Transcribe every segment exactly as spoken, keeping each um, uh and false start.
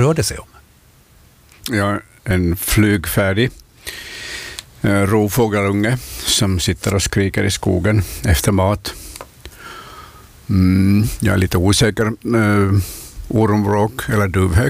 rör det sig om? Ja, en flygfärdig eh, rovfågelunge som sitter och skriker i skogen efter mat. Mm, jag är lite osäker. Eh, ormvråk eller duvhök.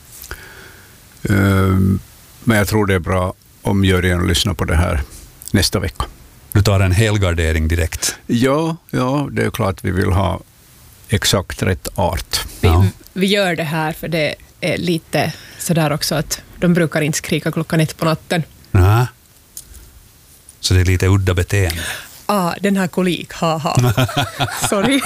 Eh, men jag tror det är bra om juryn lyssnar på det här nästa vecka. Du tar en helgardering direkt? Ja, ja, det är klart vi vill ha exakt rätt art. Vi, Ja. vi gör det här för det är lite sådär också att de brukar inte skrika klockan ett på natten. Nej. Så det är lite udda beteende. Ah, den här kolik, haha. Sorry.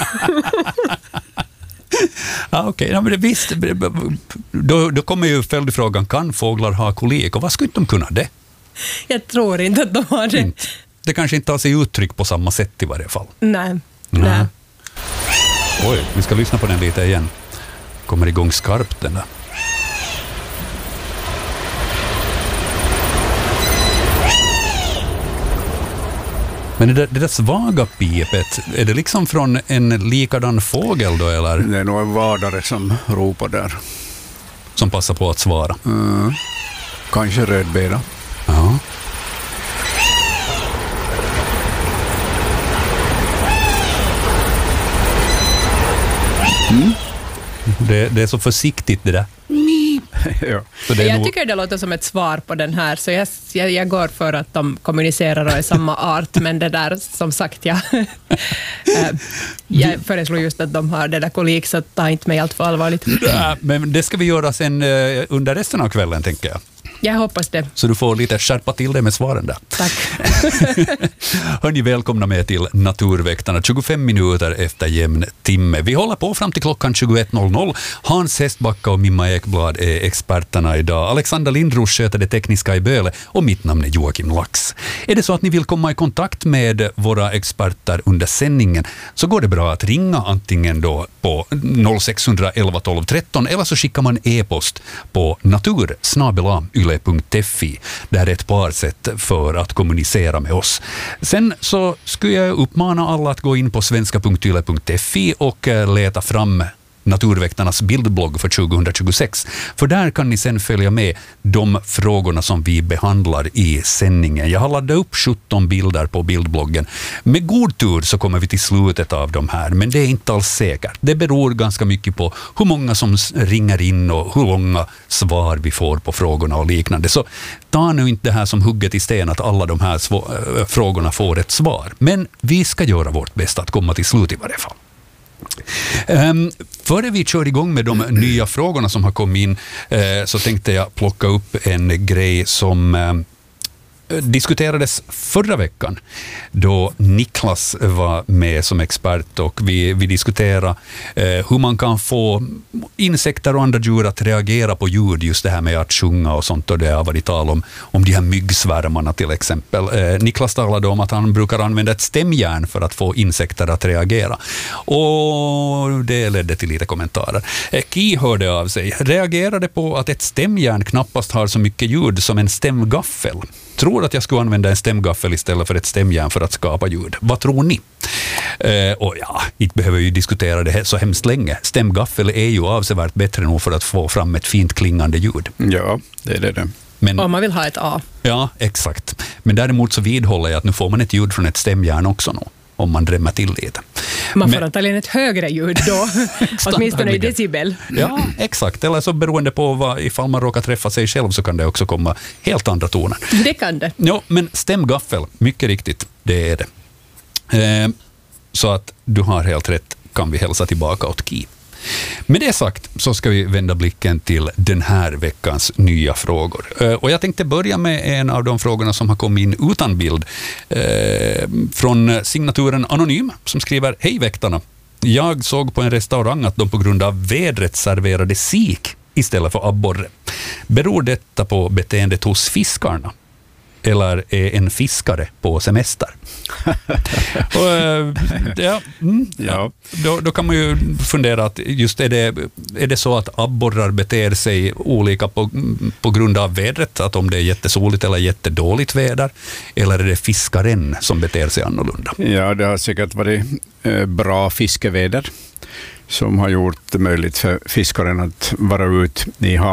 Ja, okej. Ja, men det, visst, då, då kommer ju följdfrågan, kan fåglar ha kolik? Och vad skulle inte de kunna det? Jag tror inte att de har det. Mm. Det kanske inte tar sig uttryck på samma sätt i varje fall. Nej. Nej. Nej. Oj, vi ska lyssna på den lite igen. Kommer igång skarpt den där. Men det där, det där svaga pipet, är det liksom från en likadan fågel då, eller? Det är nog en vardare som ropar där. Som passar på att svara. Mm. Kanske rödbeda. Ja. Mm. Det, det är så försiktigt det där. Ja. Så det är Jag nog, tycker det låter som ett svar på den här, så jag, jag, jag går för att de kommunicerar och är samma art, men det där, som sagt, jag, jag föreslår just att de har det där kolik, så ta inte mig allt för allvarligt. ja, men det ska vi göra sen eh, under resten av kvällen, tänker jag. Jag hoppas det. Så du får lite skärpa till det med svaren där. Tack. Hörni, välkomna med till Naturväktarna, tjugofem minuter efter jämn timme. Vi håller på fram till klockan tjugoett noll noll. Hans Hästbacka och Mimma Ekblad är experterna idag. Alexander Lindros sköter det tekniska i Böle och mitt namn är Joakim Lax. Är det så att ni vill komma i kontakt med våra experter under sändningen, så går det bra att ringa antingen då på noll sex ett ett ett tolv tretton eller så skickar man e-post på natur snabel-a yle punkt fi. Det är ett par sätt för att kommunicera med oss. Sen så skulle jag uppmana alla att gå in på svenska punkt yle punkt fi och leta fram Naturväktarnas bildblogg för tjugohundratjugosex. För där kan ni sen följa med de frågorna som vi behandlar i sändningen. Jag har laddat upp sjutton bilder på bildbloggen. Med god tur så kommer vi till slutet av de här, men det är inte alls säkert. Det beror ganska mycket på hur många som ringer in och hur långa svar vi får på frågorna och liknande. Så ta nu inte det här som hugget i sten att alla de här sv- frågorna får ett svar. Men vi ska göra vårt bästa att komma till slut i varje fall. Um, före vi kör igång med de nya frågorna som har kommit in uh, så tänkte jag plocka upp en grej som uh, diskuterades förra veckan då Niklas var med som expert och vi, vi diskuterade eh, hur man kan få insekter och andra djur att reagera på ljud, just det här med att sjunga och sånt, och det har varit tal om, om de här myggsvärmarna till exempel. Eh, Niklas talade om att han brukar använda ett stämjärn för att få insekter att reagera, och det ledde till lite kommentarer. Eh, Ki hörde av sig, reagerade på att ett stämjärn knappast har så mycket ljud som en stämgaffel. Tror att jag skulle använda en stämgaffel istället för ett stämjärn för att skapa ljud. Vad tror ni? Eh, och ja, inte behöver vi diskutera det så hemskt länge. Stämgaffel är ju avsevärt bättre nog för att få fram ett fint klingande ljud. Ja, det är det. det. Men, Om man vill ha ett A. ja, exakt. Men däremot så vidhåller jag att nu får man ett ljud från ett stämjärn också nu, om man drämmer till lite. Man får Men, antagligen ett högre ljud då, åtminstone i decibel. ja, exakt. Eller så beroende på vad, ifall man råkar träffa sig själv så kan det också komma helt andra toner. Det kan det. Ja, men stämgaffel, mycket riktigt, det är det. Eh, så att du har helt rätt, kan vi hälsa tillbaka åt Ki. Med det sagt så ska vi vända blicken till den här veckans nya frågor. Eh, och jag tänkte börja med en av de frågorna som har kommit in utan bild. Eh, från signaturen Anonym som skriver: Hej väktarna, jag såg på en restaurang att de på grund av vädret serverade sik istället för abborre. Beror detta på beteendet hos fiskarna? Eller är en fiskare på semester? och, ja, mm, ja. Då, då kan man ju fundera att just är det, är det så att abborrar beter sig olika på, på grund av vädret, att om det är jättesoligt eller jättedåligt väder, eller är det fiskaren som beter sig annorlunda? Ja, det har säkert varit eh, bra fiskeväder som har gjort det möjligt för fiskaren att vara ut i havet